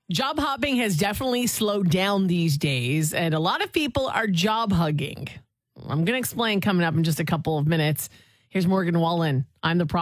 Job hopping has definitely slowed down these days, and a lot of people are job hugging. I'm going to explain coming up in just a couple of minutes. Here's Morgan Wallen. I'm the